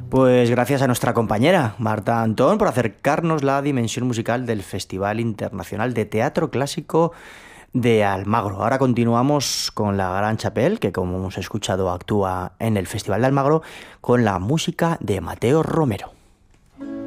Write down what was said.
Pues gracias a nuestra compañera Marta Antón por acercarnos la dimensión musical del Festival Internacional de Teatro Clásico de Almagro. Ahora continuamos con la Gran Chapelle, que como hemos escuchado actúa en el Festival de Almagro, con la música de Mateo Romero.